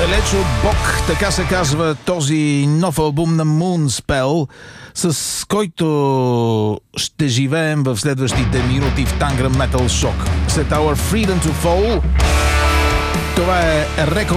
Далеч от Бог, така се казва този нов албум на Moonspell, с който ще живеем в следващите минути в Tangram Metal Shock. След Our Freedom to Fall, това е